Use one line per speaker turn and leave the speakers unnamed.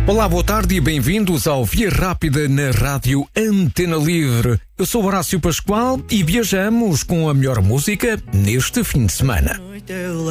Olá, boa tarde e bem-vindos ao Via Rápida na Rádio Antena Livre. Eu sou Horácio Pascoal e viajamos com a melhor música neste fim de semana.